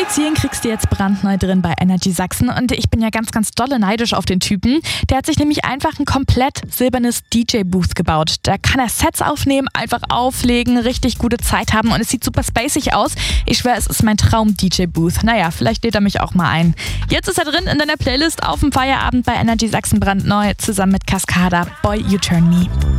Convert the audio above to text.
Spazieren kriegst du jetzt brandneu drin bei Energy Sachsen und ich bin ja ganz, ganz dolle neidisch auf den Typen. Der hat sich nämlich einfach ein komplett silbernes DJ-Booth gebaut. Da kann er Sets aufnehmen, einfach auflegen, richtig gute Zeit haben und es sieht super spacig aus. Ich schwöre, es ist mein Traum-DJ-Booth. Naja, vielleicht lädt er mich auch mal ein. Jetzt ist er drin in deiner Playlist auf dem Feierabend bei Energy Sachsen brandneu, zusammen mit Cascada, Boy You Turn Me.